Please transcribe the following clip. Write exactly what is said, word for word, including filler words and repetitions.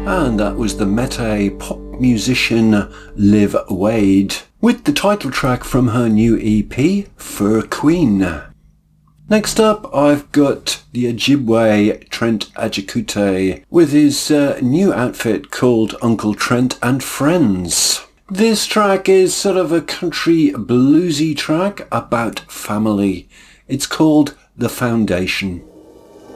And that was the Mete pop musician Liv Wade with the title track from her new E P, Fur Queen. Next up, I've got the Ojibwe Trent Ajikute with his uh, new outfit called Uncle Trent and Friends. This track is sort of a country bluesy track about family. It's called The Foundation.